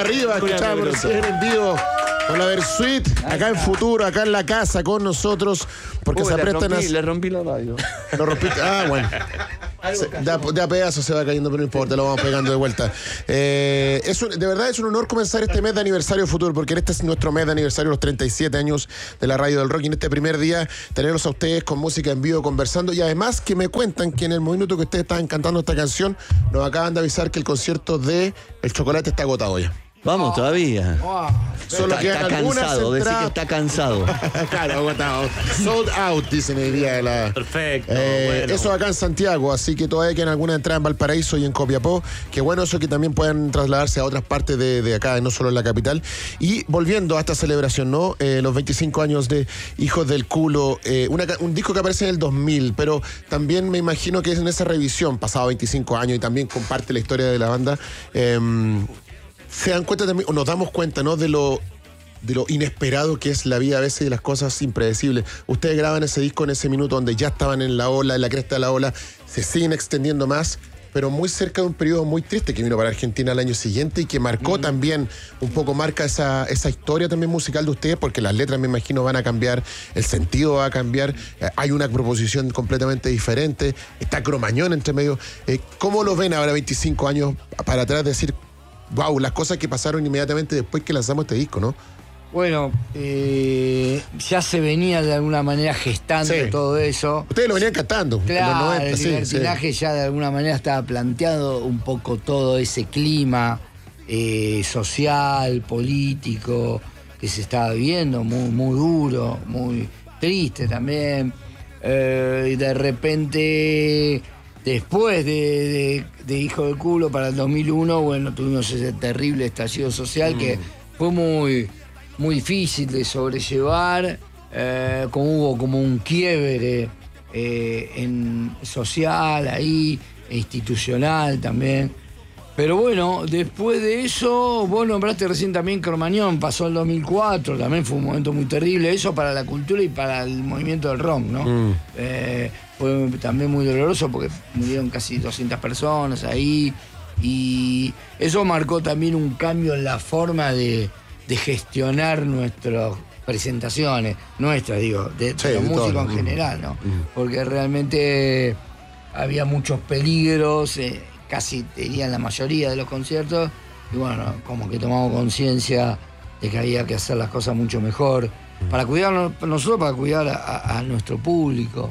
arriba, escuchamos recién en vivo con la Versuit, acá en Futuro, acá en la casa con nosotros, porque se prestan Le rompí la radio. Lo rompiste. Ah, bueno. De a pedazos se va cayendo, pero no importa, lo vamos pegando de vuelta. De verdad es un honor comenzar este mes de aniversario Futuro, porque este es nuestro mes de aniversario, los 37 años de la radio del rock, y en este primer día tenerlos a ustedes con música en vivo conversando, y además que me cuentan que en el minuto que ustedes estaban cantando esta canción, nos acaban de avisar que el concierto de El Chocolate está agotado ya. Vamos, todavía. Solo está cansado, decir que está cansado. Claro, agotado. Sold out, dicen el día de la... Perfecto. Bueno. Eso acá en Santiago, así que todavía quedan algunas entradas en Valparaíso y en Copiapó. Que bueno eso que también puedan trasladarse a otras partes de acá, no solo en la capital. Y volviendo a esta celebración, ¿no? Los 25 años de Hijos del Culo. Un disco que aparece en el 2000, pero también me imagino que es en esa revisión, pasado 25 años, y también comparte la historia de la banda. Se dan cuenta también, o nos damos cuenta, ¿no? De lo inesperado que es la vida a veces y las cosas impredecibles. Ustedes graban ese disco en ese minuto donde ya estaban en la ola, en la cresta de la ola, se siguen extendiendo más, pero muy cerca de un periodo muy triste que vino para Argentina el año siguiente y que marcó también, un poco marca esa historia también musical de ustedes, porque las letras me imagino van a cambiar, el sentido va a cambiar, hay una proposición completamente diferente, está Cromañón entre medio. ¿Cómo lo ven ahora 25 años para atrás, decir, wow, las cosas que pasaron inmediatamente después que lanzamos este disco, ¿no? Bueno, ya se venía de alguna manera gestando todo eso. Ustedes lo venían cantando. Claro, en los 90, el libertinaje ya de alguna manera estaba planteado un poco todo ese clima social, político que se estaba viviendo, muy, muy duro, muy triste también. Y de repente... Después de Hijo del Culo para el 2001, bueno, tuvimos ese terrible estallido social que fue muy, muy difícil de sobrellevar, hubo como un quiebre en social ahí, institucional también. Pero bueno, después de eso, vos nombraste recién también Cromañón, pasó el 2004, también fue un momento muy terrible, eso para la cultura y para el movimiento del rock, ¿no? Fue también muy doloroso porque murieron casi 200 personas ahí, y eso marcó también un cambio en la forma de gestionar nuestras presentaciones, de los músicos en general, ¿no? Porque realmente había muchos peligros, casi diría en la mayoría de los conciertos, y bueno, como que tomamos conciencia de que había que hacer las cosas mucho mejor, para cuidarnos, nosotros para cuidar a nuestro público.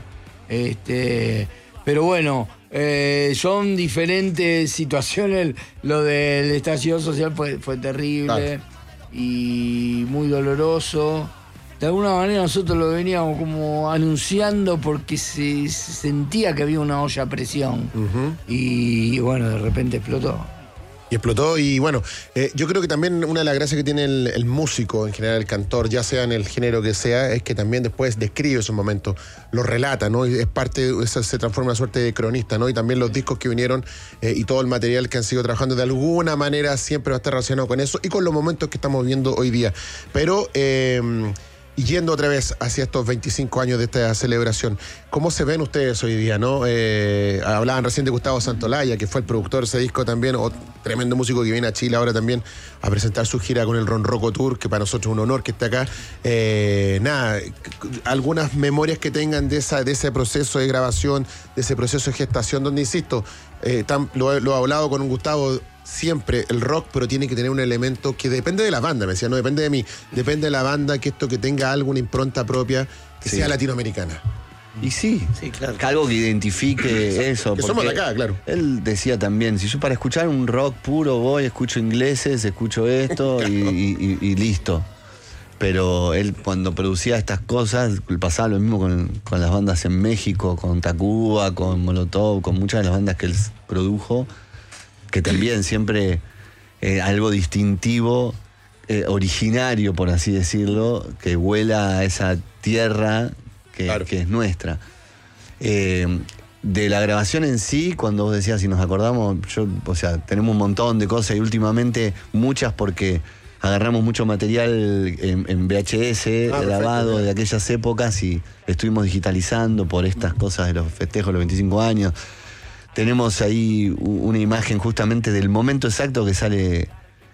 Pero bueno, son diferentes situaciones. Lo del estallido social fue terrible, y muy doloroso. De alguna manera nosotros lo veníamos como anunciando porque se sentía que había una olla a presión. Y bueno, de repente explotó. Y explotó, y bueno, yo creo que también una de las gracias que tiene el músico, en general el cantor, ya sea en el género que sea, es que también después describe esos momentos, los relata, ¿no? Y es parte, se transforma en una suerte de cronista, ¿no? Y también los discos que vinieron y todo el material que han sido trabajando, de alguna manera siempre va a estar relacionado con eso y con los momentos que estamos viviendo hoy día. Pero... y yendo otra vez hacia estos 25 años de esta celebración, ¿cómo se ven ustedes hoy día, no? Hablaban recién de Gustavo Santolaya, que fue el productor de ese disco también, tremendo músico que viene a Chile ahora también a presentar su gira con el Ronroco Tour, que para nosotros es un honor que esté acá. Algunas memorias que tengan de ese proceso de grabación, de ese proceso de gestación, donde, insisto, lo he hablado con un Gustavo, siempre el rock, pero tiene que tener un elemento que depende de la banda, me decía, no depende de mí, depende de la banda, que esto que tenga alguna impronta propia, que sea latinoamericana. Y sí, claro. Algo que identifique eso. Que somos de acá, claro. Él decía también, si yo para escuchar un rock puro voy, escucho ingleses, escucho esto claro. y listo. Pero él cuando producía estas cosas, pasaba lo mismo con las bandas en México, con Tacuba, con Molotov, con muchas de las bandas que él produjo, que también siempre algo distintivo, originario, por así decirlo, que vuela a esa tierra que es nuestra. De la grabación en sí, cuando vos decías, si nos acordamos, tenemos un montón de cosas y últimamente muchas porque agarramos mucho material en VHS grabado de aquellas épocas y estuvimos digitalizando por estas cosas de los festejos de los 25 años. Tenemos ahí una imagen justamente del momento exacto que sale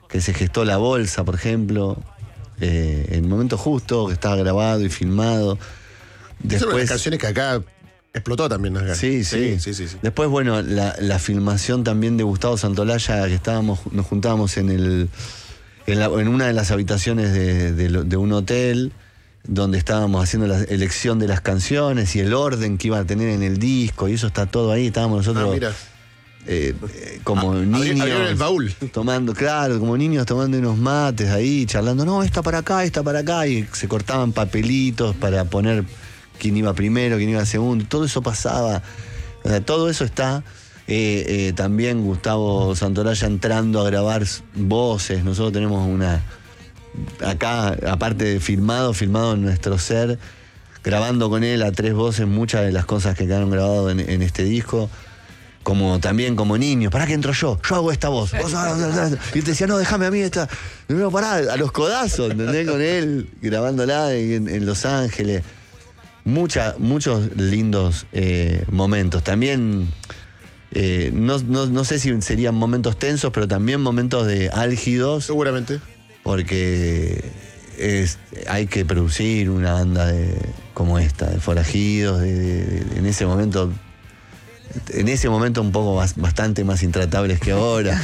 que se gestó La Bolsa, por ejemplo, en el momento justo, que estaba grabado y filmado. Después, son unas canciones que acá explotó también. Acá. Sí. Después, bueno, la filmación también de Gustavo Santolaya, que nos juntábamos en una de las habitaciones de un hotel, donde estábamos haciendo la elección de las canciones y el orden que iba a tener en el disco, y eso está todo ahí. Estábamos nosotros como niños en el baúl, tomando, claro, como niños tomando unos mates ahí, charlando, no, esta para acá, y se cortaban papelitos para poner quién iba primero, quién iba segundo. Todo eso pasaba, o sea, todo eso está. También Gustavo Santolaya entrando a grabar voces. Nosotros tenemos acá, aparte de filmado en nuestro ser, grabando con él a 3 voces muchas de las cosas que quedaron grabadas en este disco. Como también como niños, pará que entro yo hago esta voz. Y te decía, no, déjame a mí esta. No, pará, a los codazos, ¿entendés? Con él, grabándola en Los Ángeles. Muchos lindos momentos. También, no sé si serían momentos tensos, pero también momentos álgidos. Seguramente. Porque hay que producir una banda como esta, de forajidos, en ese momento un poco bastante más intratables que ahora.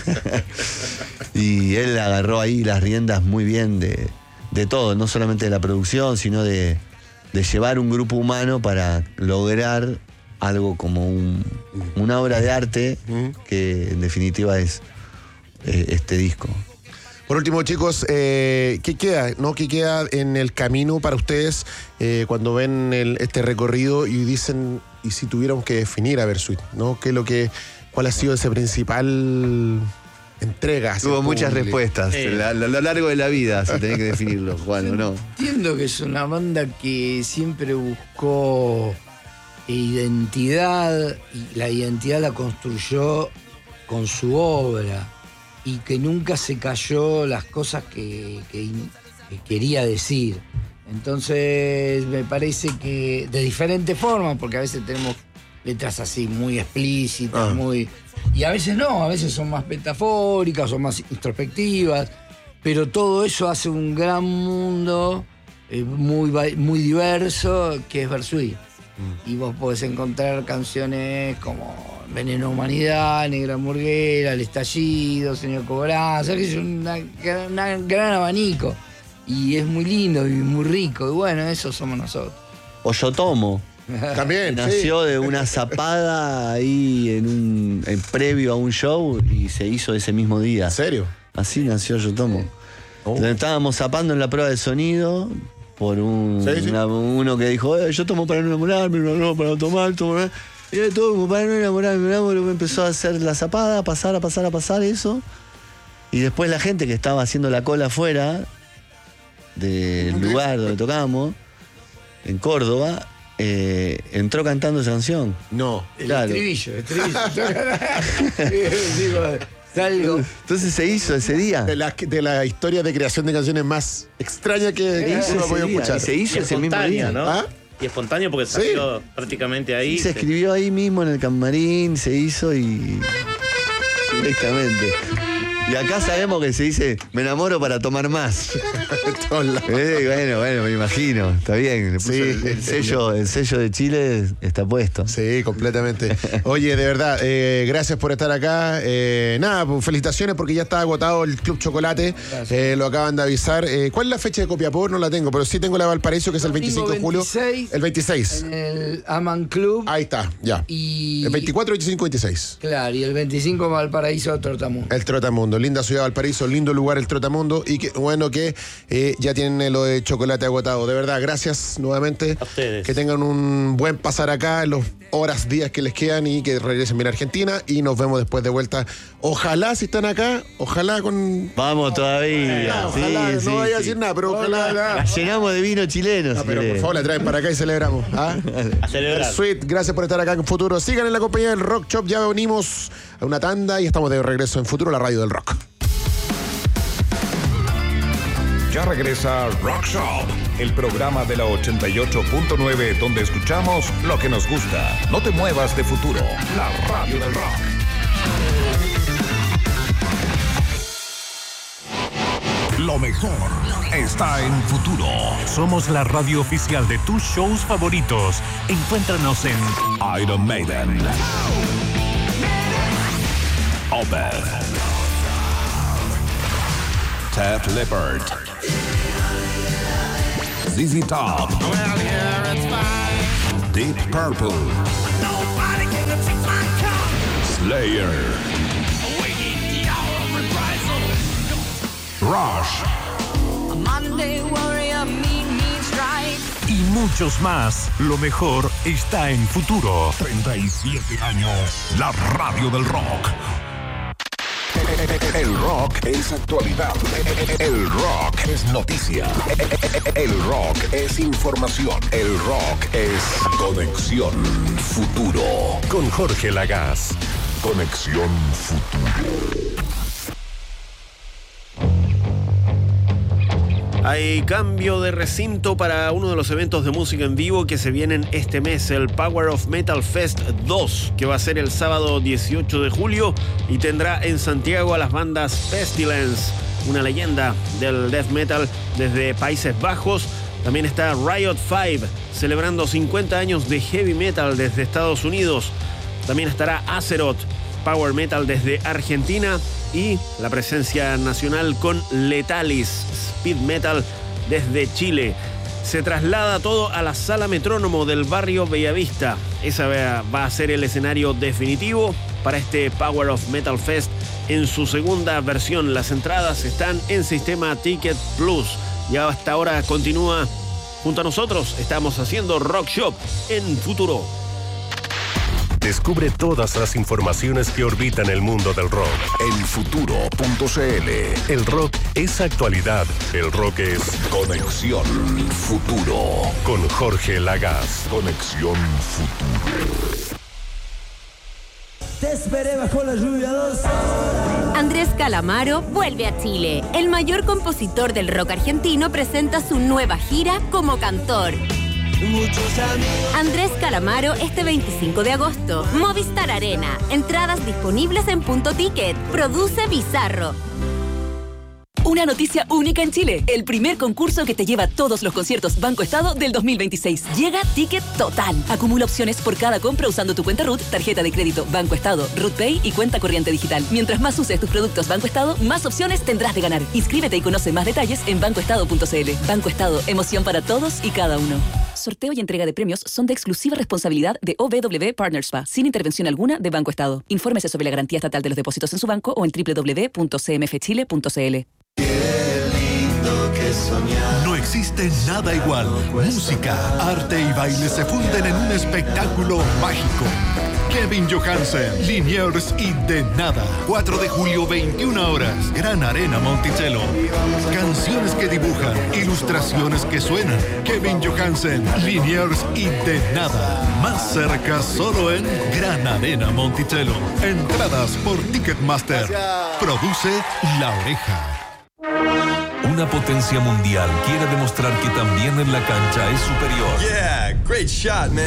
Y él agarró ahí las riendas muy bien de todo, no solamente de la producción, sino de llevar un grupo humano para lograr algo como una obra de arte que en definitiva es este disco. Por último, chicos, ¿qué queda? ¿Qué queda en el camino para ustedes cuando ven este recorrido y dicen, y si tuviéramos que definir a Versuit, ¿no? ¿Cuál ha sido ese principal entrega? Hubo muchas respuestas a lo largo de la vida, si tenés que definirlo, Juan, ¿o no? Entiendo que es una banda que siempre buscó identidad, y la identidad la construyó con su obra, y que nunca se cayó las cosas que quería decir. Entonces me parece que de diferentes formas, porque a veces tenemos letras así muy explícitas, y a veces no, a veces son más metafóricas, son más introspectivas, pero todo eso hace un gran mundo muy diverso, que es Versuit. Y vos podés encontrar canciones como Veneno Humanidad, Negra Murguera, El Estallido, Señor Cobranza, que es un gran abanico. Y es muy lindo y muy rico. Y bueno, eso somos nosotros. O Yo Tomo. También, nació de una zapada ahí previo a un show y se hizo ese mismo día. ¿En serio? Así nació Yo Tomo. Estábamos zapando en la prueba de sonido por uno que dijo, yo tomo para no enamorarme, no para tomar, y yo tomo para no enamorarme, empezó a hacer la zapada, a pasar eso. Y después la gente que estaba haciendo la cola afuera del lugar donde tocábamos, en Córdoba, entró cantando esa canción. No. Claro. El estribillo. Salgo. Entonces se hizo ese día. De la historia de creación de canciones más extraña que uno ha podido escuchar. Y se hizo ese mismo día, ¿no? ¿Ah? Y espontáneo porque salió prácticamente ahí. Y se escribió ahí mismo en el camarín, se hizo y directamente. Y acá sabemos que se dice, me enamoro para tomar más. Bueno, me imagino, está bien. El sello de Chile está puesto. Sí, completamente. Oye, de verdad, gracias por estar acá. Nada, pues, felicitaciones porque ya está agotado el Club Chocolate. Lo acaban de avisar. ¿Cuál es la fecha de Copiapó? No la tengo, pero sí tengo la de Valparaíso, que es el 25 de julio. El 26. En el Aman Club. Ahí está, ya. Y... El 24, 25, 26. Claro, y el 25 Valparaíso, Trotamundo. El Trotamundo, linda ciudad de Valparaíso, lindo lugar el Trotamundo, y que bueno que ya tienen lo de chocolate agotado. De verdad, gracias nuevamente. A ustedes. Que tengan un buen pasar acá en los días que les quedan y que regresen bien a Argentina, y nos vemos después de vuelta. Ojalá, si están acá, ojalá con... Vamos todavía. Ojalá, Sí, no voy a sí. decir nada, pero ojalá. La llenamos de vino chileno. No, pero por favor la traen para acá y celebramos. ¿Ah? A celebrar. Sweet, gracias por estar acá en Futuro. Sigan en la compañía del Rock Shop. Ya venimos a una tanda y estamos de regreso en Futuro, la radio del rock. Ya regresa Rock Shop, el programa de la 88.9 donde escuchamos lo que nos gusta. No te muevas de Futuro, la radio del rock. mejor está en Futuro. Somos la radio oficial de tus shows favoritos. Encuéntranos en Iron Maiden, Opeth, Def Leppard, ZZ Top, Deep Purple, Slayer, Rush y muchos más. Lo mejor está en Futuro. 37 años, la radio del rock. El rock es actualidad. El rock es noticia. El rock es información. El rock es Conexión Futuro. Con Jorge Lagaz. Conexión Futuro. Hay cambio de recinto para uno de los eventos de música en vivo que se vienen este mes, el Power of Metal Fest 2, que va a ser el sábado 18 de julio y tendrá en Santiago a las bandas Pestilence, una leyenda del death metal desde Países Bajos. También está Riot 5, celebrando 50 años de heavy metal desde Estados Unidos. También estará Azeroth, power metal desde Argentina, y la presencia nacional con Letalis, speed metal desde Chile. Se traslada todo a la Sala Metrónomo del barrio Bellavista. Esa va a ser el escenario definitivo para este Power of Metal Fest en su segunda versión. Las entradas están en Sistema Ticket Plus. Ya hasta ahora continúa junto a nosotros. Estamos haciendo Rock Shop en Futuro. Descubre todas las informaciones que orbitan el mundo del rock en futuro.cl. El rock es actualidad. El rock es Conexión Futuro. Con Jorge Lagaz. Conexión Futuro. Te esperé bajo la lluvia 2 horas. Andrés Calamaro vuelve a Chile. El mayor compositor del rock argentino presenta su nueva gira como cantor. Andrés Calamaro este 25 de agosto. Movistar Arena. Entradas disponibles en Punto Ticket. Produce Bizarro. Una noticia única en Chile. El primer concurso que te lleva todos los conciertos Banco Estado del 2026. Llega Ticket Total. Acumula opciones por cada compra usando tu cuenta RUT, tarjeta de crédito Banco Estado, RUT Pay y cuenta corriente digital. Mientras más uses tus productos Banco Estado, más opciones tendrás de ganar. Inscríbete y conoce más detalles en bancoestado.cl. Banco Estado, emoción para todos y cada uno. Sorteo y entrega de premios son de exclusiva responsabilidad de OBW Partners SPA, sin intervención alguna de Banco Estado. Infórmese sobre la garantía estatal de los depósitos en su banco o en www.cmfchile.cl. No existe nada igual. Música, arte y baile se funden en un espectáculo mágico. Kevin Johansen, Liniers y De Nada. 4 de julio, 21 horas. Gran Arena Monticello. Canciones que dibujan, ilustraciones que suenan. Kevin Johansen, Liniers y De Nada. Más cerca solo en Gran Arena Monticello. Entradas por Ticketmaster. Produce La Oreja. Una potencia mundial quiere demostrar que también en la cancha es superior. Yeah, great shot, man.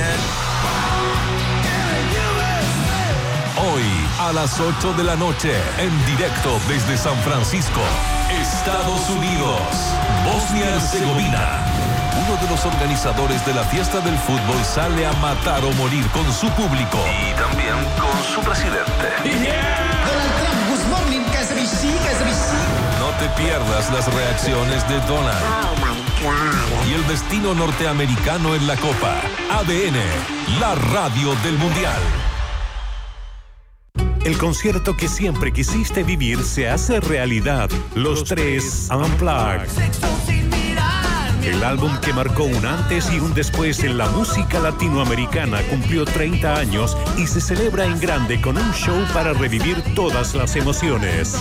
Hoy, a las 8 de la noche, en directo desde San Francisco, Estados Unidos, Bosnia-Herzegovina. Uno de los organizadores de la fiesta del fútbol sale a matar o morir con su público. Y también con su presidente. Donald Trump, good morning, No te pierdas las reacciones de Donald. Oh my God. Y el destino norteamericano en la Copa. ADN, la radio del Mundial. El concierto que siempre quisiste vivir se hace realidad. Los tres Unplugged. El álbum que marcó un antes y un después en la música latinoamericana cumplió 30 años y se celebra en grande con un show para revivir todas las emociones.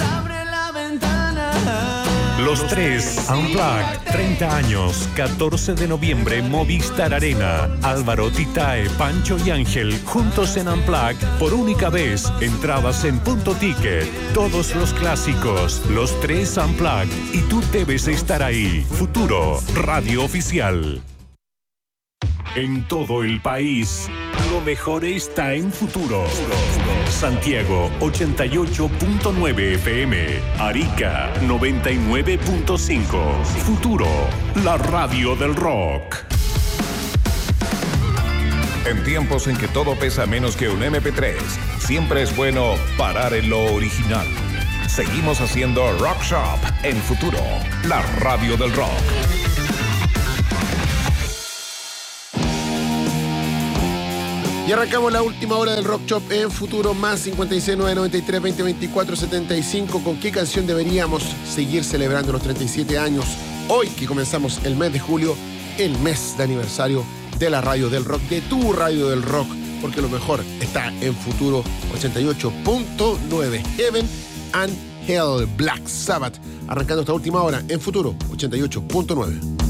Los tres Unplugged, 30 años, 14 de noviembre, Movistar Arena. Álvaro, Titae, Pancho y Ángel, juntos en Unplugged, por única vez. Entradas en Punto Ticket. Todos los clásicos, los tres Unplugged. Y tú debes estar ahí. Futuro, radio oficial. En todo el país, lo mejor está en Futuro. Santiago 88.9 FM, Arica 99.5. Futuro, la radio del rock. En tiempos en que todo pesa menos que un MP3, siempre es bueno parar en lo original. Seguimos haciendo Rock Shop en Futuro, la radio del rock. Y arrancamos la última hora del Rock Shop en Futuro, más 56 993 20 24 75. ¿Con qué canción deberíamos seguir celebrando los 37 años? Hoy que comenzamos el mes de julio, el mes de aniversario de la radio del rock, de tu radio del rock, porque lo mejor está en Futuro 88.9. Heaven and Hell, Black Sabbath, arrancando esta última hora en Futuro 88.9.